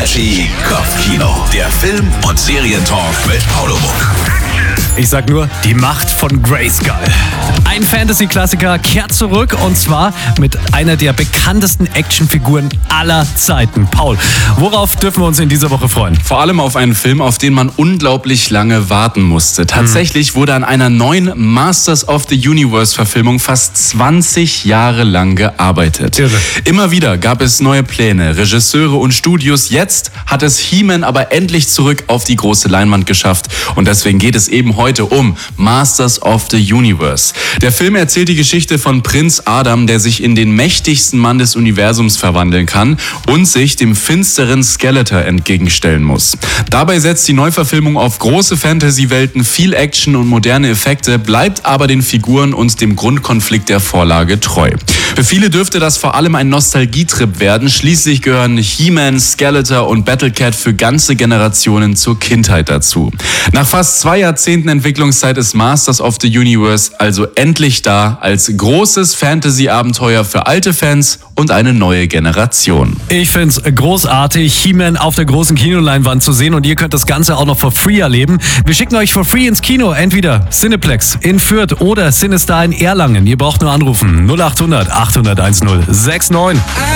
Energy Kopfkino. Der Film- und Serientalk mit Paolo Muck. Ich sag nur, die Macht von Grayskull. Ein Fantasy-Klassiker kehrt zurück und zwar mit einer der bekanntesten Actionfiguren aller Zeiten. Paul, worauf dürfen wir uns in dieser Woche freuen? Vor allem auf einen Film, auf den man unglaublich lange warten musste. Tatsächlich wurde an einer neuen Masters of the Universe-Verfilmung fast 20 Jahre lang gearbeitet. Irre. Immer wieder gab es neue Pläne, Regisseure und Studios. Jetzt hat es He-Man aber endlich zurück auf die große Leinwand geschafft. Und deswegen geht es eben heute um Masters of the Universe. Der Film erzählt die Geschichte von Prinz Adam, der sich in den mächtigsten Mann des Universums verwandeln kann und sich dem finsteren Skeletor entgegenstellen muss. Dabei setzt die Neuverfilmung auf große Fantasy-Welten, viel Action und moderne Effekte, bleibt aber den Figuren und dem Grundkonflikt der Vorlage treu. Für viele dürfte das vor allem ein Nostalgietrip werden. Schließlich gehören He-Man, Skeletor und Battlecat für ganze Generationen zur Kindheit dazu. Nach fast 2 Jahrzehnten Entwicklungszeit ist Masters of the Universe also endlich da als großes Fantasy-Abenteuer für alte Fans und eine neue Generation. Ich find's großartig, He-Man auf der großen Kinoleinwand zu sehen und ihr könnt das Ganze auch noch for free erleben. Wir schicken euch for free ins Kino, entweder Cineplex in Fürth oder Cinestar in Erlangen. Ihr braucht nur anrufen 0800 800 1069.